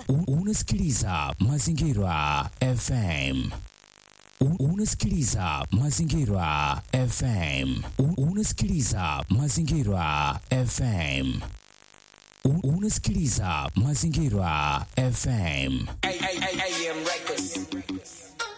Unasikiliza Mazingira FM. Unasikiliza Mazingira FM. Unasikiliza Mazingira FM. Unasikiliza Mazingira FM. AM Records.